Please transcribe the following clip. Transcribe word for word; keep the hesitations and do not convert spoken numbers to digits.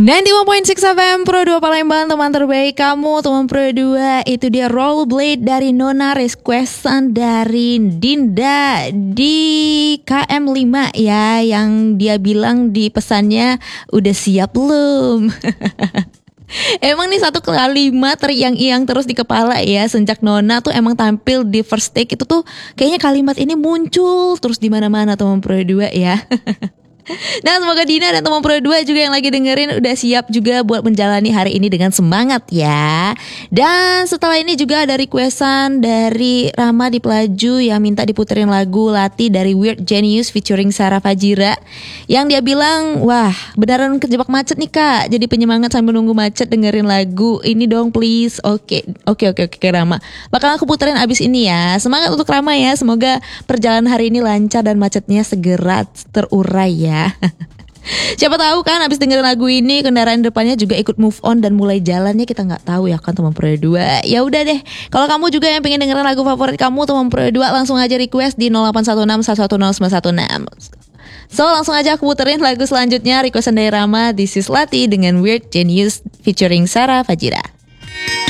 sembilan puluh lima koma enam F M Pro dua Palembang, teman terbaik kamu, teman Pro dua. Itu dia Rollerblade dari Nona, requestan dari Dinda di K M lima ya, yang dia bilang di pesannya udah siap belum? Emang nih satu kalimat teriang-iang terus di kepala ya, sejak Nona tuh emang tampil di First Take itu tuh kayaknya kalimat ini muncul terus di mana-mana teman Pro dua ya. Nah, semoga Dina dan teman Pro dua juga yang lagi dengerin udah siap juga buat menjalani hari ini dengan semangat ya. Dan setelah ini juga ada requestan dari Rama di Pelaju yang minta diputerin lagu Lati dari Weird Genius featuring Sarah Fajira, yang dia bilang, wah beneran kejebak macet nih kak, jadi penyemangat sambil nunggu macet dengerin lagu ini dong please. Oke oke oke oke Rama, bakal aku puterin abis ini ya. Semangat untuk Rama ya, semoga perjalanan hari ini lancar dan macetnya segera terurai ya. Siapa tahu kan abis dengerin lagu ini kendaraan depannya juga ikut move on dan mulai jalannya, kita nggak tahu ya kan teman Pro dua. Ya udah deh, kalau kamu juga yang pengen dengerin lagu favorit kamu teman Pro dua, langsung aja request di nol delapan satu enam satu satu nol sembilan satu enam. So langsung aja aku puterin lagu selanjutnya, requestan dari Rama, This is Lati dengan Weird Genius featuring Sarah Fajira.